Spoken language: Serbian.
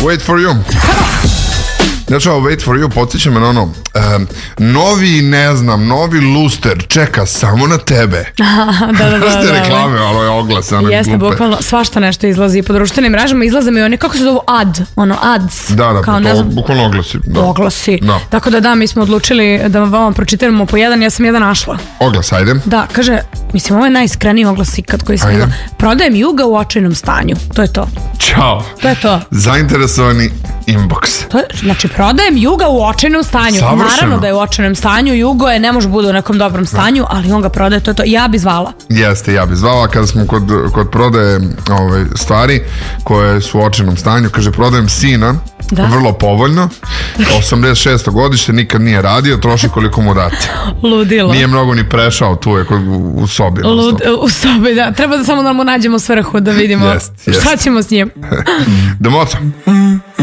Wait for you. Znači, ovo Wait for you podsjeća me na ono, novi luster čeka samo na tebe. Da. Ste reklame, ali je oglas. Jeste, bukvalno, svašta nešto izlazi po društvenim mrežama, izlaze mi oni, kako se zovu, ads. Da, kao, to bukvalno oglasi. Oglasi. Tako da, mi smo odlučili da vam pročitajemo po jedan, ja sam jedan našla. Oglas, ajde. Da, kaže, mislim, ovo je najiskreniji oglas ikad koji sam imala. Prodajem Juga u očajnom stanju. To je to. Ćao. To je to. Zainteresovani inbox. Znači, prodajem Juga u očajnom stanju. Savršeno. Naravno da je u očajnom stanju. Jugo je, ne može bude u nekom dobrom stanju, ali on ga prodaje, to je to. Ja bi zvala. Jeste, ja bi zvala. Kada smo kod prodaje stvari koje su u očajnom stanju, kaže, prodajem sina, vrlo povoljno, 86. godište, nikad nije radio, troši koliko mu date. Ludilo. Nije mnogo ni prešao, tu je u sobi. U sobi, da. Treba da samo da mu nađemo svrhu, da vidimo šta ćemo s njim. Da moto.